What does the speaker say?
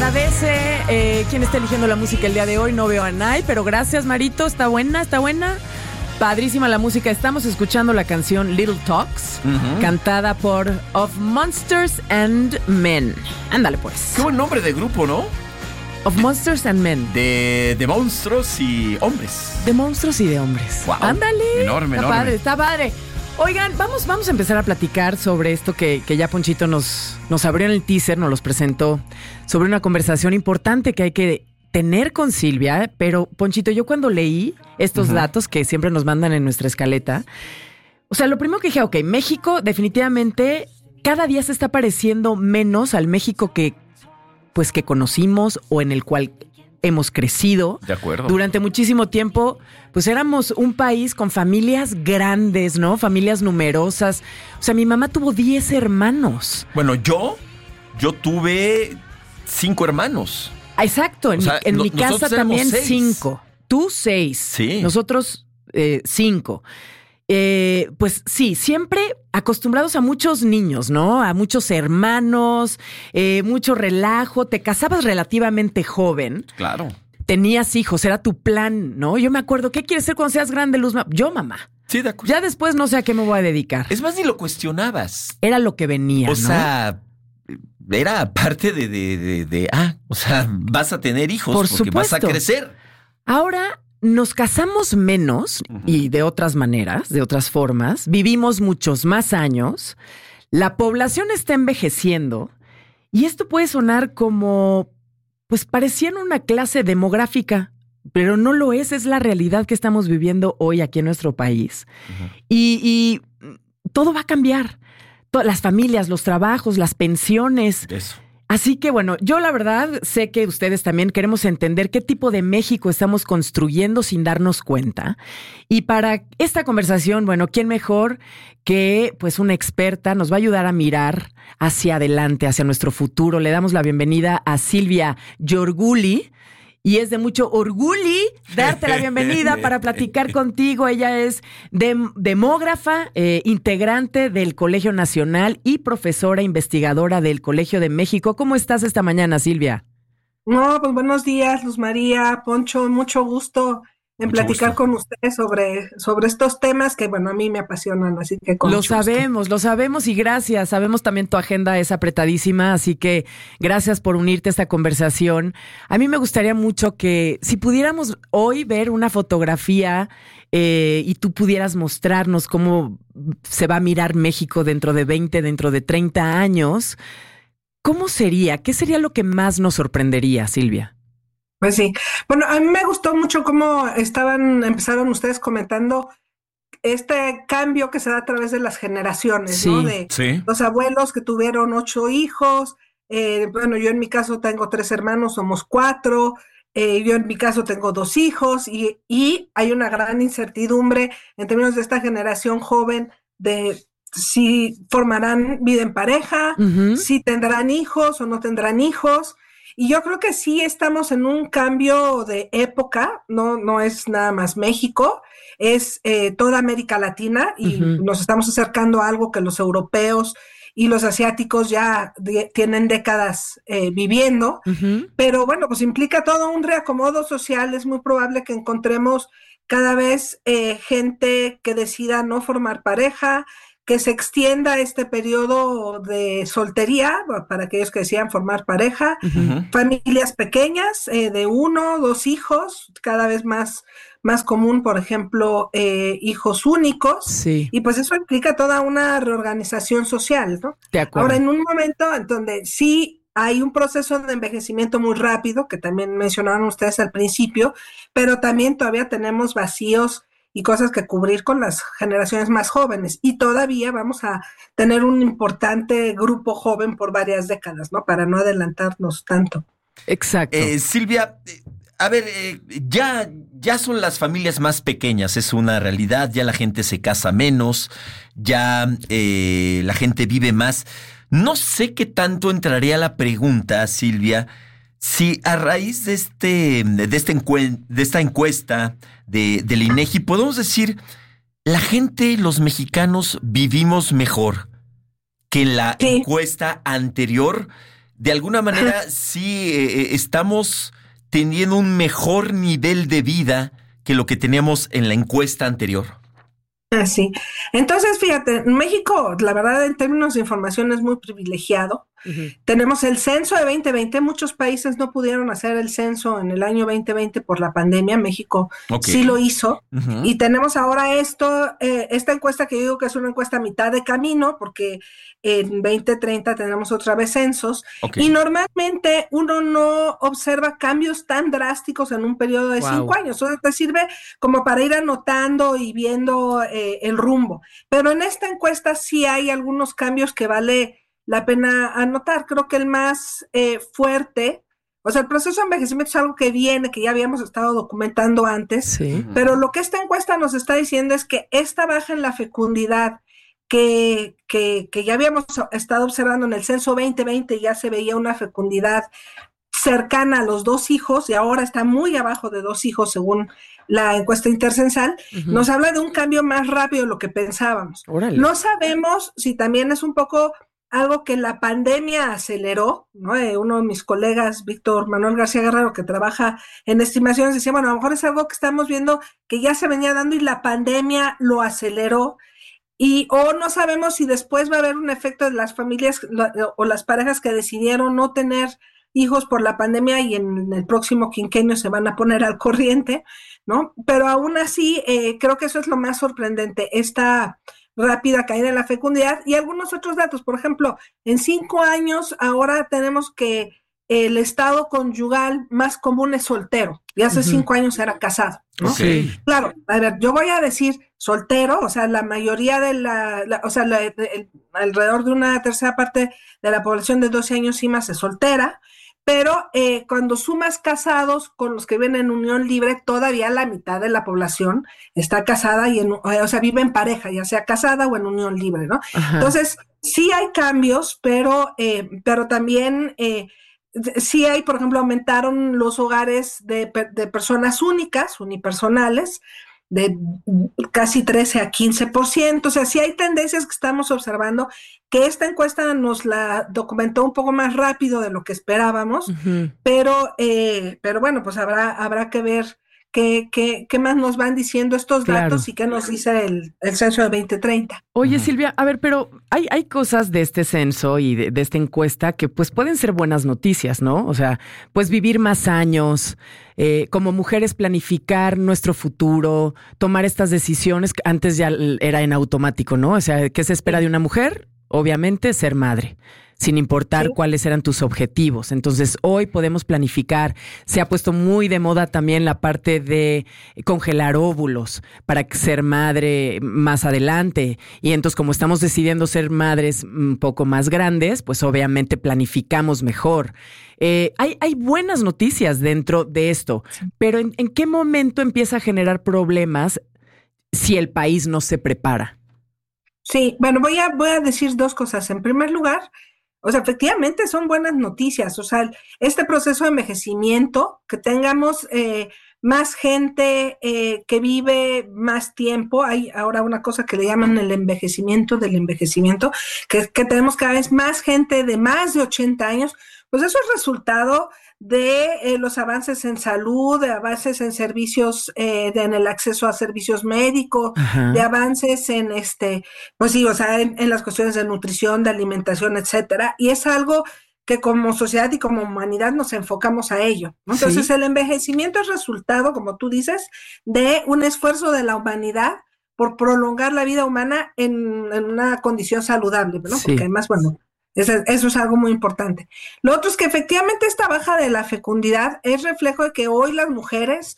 agradece quién está eligiendo la música el día de hoy. No veo a Nay, pero gracias, Marito. Está buena. Padrísima la música. Estamos escuchando la canción Little Talks, cantada por Of Monsters and Men. Ándale, pues. Qué buen nombre de grupo, ¿no? Of Monsters and Men. De monstruos y hombres. De monstruos y de hombres. Wow. Ándale. Enorme. Está padre. Oigan, vamos a empezar a platicar sobre esto que ya Ponchito nos abrió en el teaser, nos los presentó, sobre una conversación importante que hay que tener con Silvia. Pero, Ponchito, yo cuando leí estos datos que siempre nos mandan en nuestra escaleta, o sea, lo primero que dije, ok, México definitivamente cada día se está pareciendo menos al México que conocimos o en el cual hemos crecido. De acuerdo. Durante muchísimo tiempo, pues éramos un país con familias grandes, ¿no? Familias numerosas. O sea, mi mamá tuvo 10 hermanos. Bueno, yo tuve 5 hermanos. Exacto, en mi casa también 5. Tú 6. Sí. Nosotros 5. Pues sí, siempre acostumbrados a muchos niños, ¿no? A muchos hermanos, mucho relajo. Te casabas relativamente joven. Claro. Tenías hijos, era tu plan, ¿no? Yo me acuerdo, ¿qué quieres ser cuando seas grande, Luz? Yo, mamá. Sí, de acuerdo. Ya después no sé a qué me voy a dedicar. Es más, ni lo cuestionabas. Era lo que venía, ¿no? O sea, era parte de o sea, vas a tener hijos por porque supuesto. vas a crecer. Ahora nos casamos menos y de otras maneras, de otras formas. Vivimos muchos más años. La población está envejeciendo y esto puede sonar como, pues pareciera una clase demográfica, pero no lo es la realidad que estamos viviendo hoy aquí en nuestro país. Y todo va a cambiar. Las familias, los trabajos, las pensiones. Eso. Así que bueno, yo la verdad sé que ustedes también queremos entender qué tipo de México estamos construyendo sin darnos cuenta. Y para esta conversación, bueno, ¿quién mejor que pues una experta nos va a ayudar a mirar hacia adelante, hacia nuestro futuro? Le damos la bienvenida a Silvia Yorguli. Y es de mucho orgullo darte la bienvenida para platicar contigo. Ella es demógrafa, integrante del Colegio Nacional y profesora investigadora del Colegio de México. ¿Cómo estás esta mañana, Silvia? No, pues buenos días, Luz María, Poncho, mucho gusto en platicar con ustedes sobre estos temas que, bueno, a mí me apasionan, así que con Lo sabemos y gracias. Sabemos también tu agenda es apretadísima, así que gracias por unirte a esta conversación. A mí me gustaría mucho que si pudiéramos hoy ver una fotografía y tú pudieras mostrarnos cómo se va a mirar México dentro de 20, dentro de 30 años, ¿cómo sería? ¿Qué sería lo que más nos sorprendería, Silvia? Pues sí. Bueno, a mí me gustó mucho cómo empezaron ustedes comentando este cambio que se da a través de las generaciones, sí, ¿no? De sí. Los abuelos que tuvieron 8 hijos. Bueno, yo en mi caso tengo 3 hermanos, somos 4. Yo en mi caso tengo 2 hijos y hay una gran incertidumbre en términos de esta generación joven de si formarán vida en pareja, si tendrán hijos o no tendrán hijos. Y yo creo que sí estamos en un cambio de época, no es nada más México, es toda América Latina y nos estamos acercando a algo que los europeos y los asiáticos ya tienen décadas viviendo, pero bueno, pues implica todo un reacomodo social. Es muy probable que encontremos cada vez gente que decida no formar pareja, que se extienda este periodo de soltería para aquellos que decidan formar pareja, familias pequeñas de 1, 2 hijos, cada vez más común, por ejemplo, hijos únicos, sí. Y pues eso implica toda una reorganización social, ¿no? De acuerdo. Ahora, en un momento en donde sí hay un proceso de envejecimiento muy rápido, que también mencionaron ustedes al principio, pero también todavía tenemos vacíos y cosas que cubrir con las generaciones más jóvenes. Y todavía vamos a tener un importante grupo joven por varias décadas, ¿no? Para no adelantarnos tanto. Exacto. Silvia, a ver, ya son las familias más pequeñas, es una realidad, ya la gente se casa menos, ya la gente vive más. No sé qué tanto entraría la pregunta, Silvia, si a raíz de esta encuesta del INEGI podemos decir, la gente, los mexicanos, vivimos mejor que en la encuesta anterior, de alguna manera sí estamos teniendo un mejor nivel de vida que lo que teníamos en la encuesta anterior. Así. Entonces, fíjate, México, la verdad, en términos de información es muy privilegiado. Tenemos el censo de 2020. Muchos países no pudieron hacer el censo en el año 2020 por la pandemia. México sí lo hizo. Y tenemos ahora esta encuesta que yo digo que es una encuesta a mitad de camino, porque en 2030 tenemos otra vez censos. Y normalmente uno no observa cambios tan drásticos en un periodo de 5 años. Eso te sirve como para ir anotando y viendo el rumbo. Pero en esta encuesta sí hay algunos cambios que vale la pena anotar. Creo que el más fuerte, o sea, el proceso de envejecimiento es algo que viene, que ya habíamos estado documentando antes, pero lo que esta encuesta nos está diciendo es que esta baja en la fecundidad que ya habíamos estado observando en el censo 2020, ya se veía una fecundidad cercana a los 2 hijos y ahora está muy abajo de 2 hijos según la encuesta intercensal, nos habla de un cambio más rápido de lo que pensábamos. No sabemos si también es un poco algo que la pandemia aceleró, ¿no? Uno de mis colegas, Víctor Manuel García Guerrero, que trabaja en estimaciones, decía, bueno, a lo mejor es algo que estamos viendo que ya se venía dando y la pandemia lo aceleró, o no sabemos si después va a haber un efecto de las familias o las parejas que decidieron no tener hijos por la pandemia y en el próximo quinquenio se van a poner al corriente, ¿no? Pero aún así, creo que eso es lo más sorprendente, esta rápida caída en la fecundidad y algunos otros datos. Por ejemplo, en 5 años ahora tenemos que el estado conyugal más común es soltero y hace 5 años era casado, ¿no? Claro, a ver, yo voy a decir soltero, o sea, la mayoría de alrededor de una tercera parte de la población de 12 años y más es soltera, pero cuando sumas casados con los que viven en unión libre, todavía la mitad de la población está casada y vive en pareja, ya sea casada o en unión libre, ¿no? Entonces, sí hay cambios, pero también sí hay, por ejemplo, aumentaron los hogares de personas únicas, unipersonales, de casi 13 a 15%, o sea, sí hay tendencias que estamos observando, que esta encuesta nos la documentó un poco más rápido de lo que esperábamos, pero bueno, pues habrá que ver qué más nos van diciendo estos datos y qué nos dice el censo de 2030. Oye, Silvia, a ver, pero hay cosas de este censo y de esta encuesta que pues pueden ser buenas noticias, ¿no? O sea, pues vivir más años, como mujeres planificar nuestro futuro, tomar estas decisiones que antes ya era en automático, ¿no? O sea, ¿qué se espera de una mujer? Obviamente ser madre, sin importar cuáles eran tus objetivos. Entonces, hoy podemos planificar. Se ha puesto muy de moda también la parte de congelar óvulos para ser madre más adelante. Y entonces, como estamos decidiendo ser madres un poco más grandes, pues obviamente planificamos mejor. Hay buenas noticias dentro de esto, pero ¿en qué momento empieza a generar problemas si el país no se prepara? Sí, bueno, voy a decir 2 cosas. En primer lugar, o sea, efectivamente son buenas noticias. O sea, este proceso de envejecimiento, que tengamos más gente que vive más tiempo. Hay ahora una cosa que le llaman el envejecimiento del envejecimiento, que tenemos cada vez más gente de más de 80 años. Pues eso es resultado de los avances en salud, de avances en servicios, en el acceso a servicios médicos, de avances en pues sí, o sea, en las cuestiones de nutrición, de alimentación, etcétera. Y es algo que como sociedad y como humanidad nos enfocamos a ello, ¿no? Entonces, el envejecimiento es resultado, como tú dices, de un esfuerzo de la humanidad por prolongar la vida humana en una condición saludable, ¿no? Porque además, bueno, eso es algo muy importante. Lo otro es que efectivamente esta baja de la fecundidad es reflejo de que hoy las mujeres